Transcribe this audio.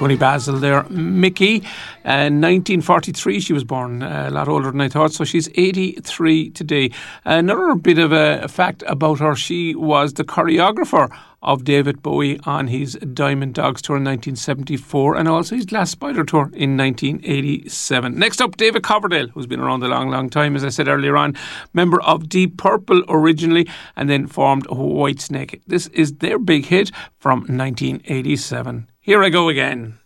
Tony Basil there. Mickey, 1943 she was born, a lot older than I thought, so she's 83 today. Another bit of a fact about her, she was the choreographer of David Bowie on his Diamond Dogs tour in 1974 and also his Glass Spider tour in 1987. Next up, David Coverdale, who's been around a long time, as I said earlier on, member of Deep Purple originally and then formed Whitesnake. This is their big hit from 1987. Here I Go Again.